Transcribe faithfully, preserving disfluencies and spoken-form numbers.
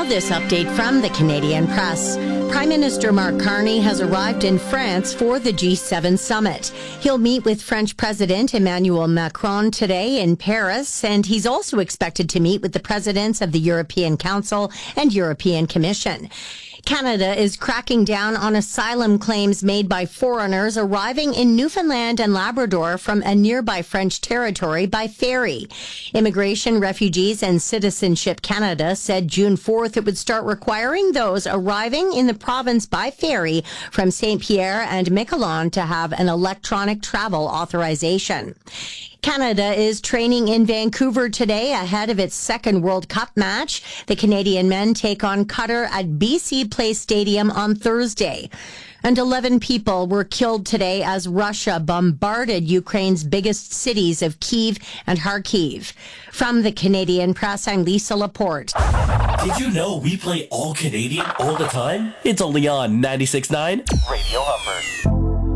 this update from the Canadian Press. Prime Minister Mark Carney has arrived in France for the G seven summit. He'll meet with French President Emmanuel Macron today in Paris, and he's also expected to meet with the presidents of the European Council and European Commission. Canada is cracking down on asylum claims made by foreigners arriving in Newfoundland and Labrador from a nearby French territory by ferry. Immigration, Refugees and Citizenship Canada said June fourth it would start requiring those arriving in the province by ferry from Saint Pierre and Miquelon to have an electronic travel authorization. Canada is training in Vancouver today ahead of its second World Cup match. The Canadian men take on Qatar at B C Place Stadium on Thursday. And eleven people were killed today as Russia bombarded Ukraine's biggest cities of Kyiv and Kharkiv. From the Canadian Press, I'm Lisa Laporte. Did you know we play all Canadian all the time? It's only on ninety-six point nine Radio Humber.